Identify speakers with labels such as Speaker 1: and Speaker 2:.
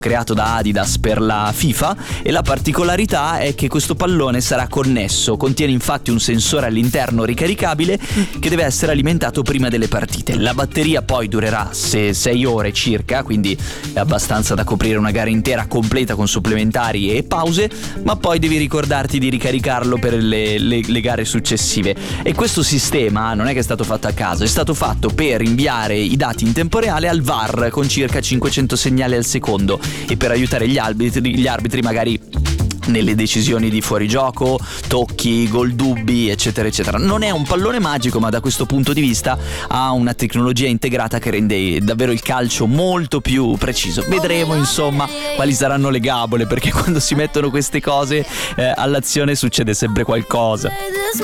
Speaker 1: creato da Adidas per la FIFA, e la particolarità è che questo pallone sarà connesso, contiene infatti un sensore all'interno ricaricabile che deve essere alimentato prima delle partite. La batteria poi durerà 6 ore circa, quindi è abbastanza da coprire una gara intera completa con supplementari e pause, ma poi devi ricordarti di ricaricarlo per le gare successive. E questo sistema non è che è stato fatto a caso, è stato fatto per inviare i dati in tempo reale al VAR con circa 500 segnali al secondo, e per aiutare gli arbitri magari nelle decisioni di fuorigioco, tocchi, gol dubbi, eccetera eccetera. Non è un pallone magico, ma da questo punto di vista ha una tecnologia integrata che rende davvero il calcio molto più preciso. Vedremo insomma quali saranno le gabole, perché quando si mettono queste cose all'azione succede sempre qualcosa.